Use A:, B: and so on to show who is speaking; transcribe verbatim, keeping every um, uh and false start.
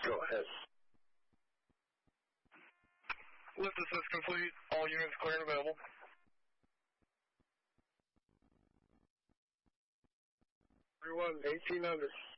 A: Go ahead.
B: Lift assist complete. All units clear and available.
A: Everyone, eighteen under.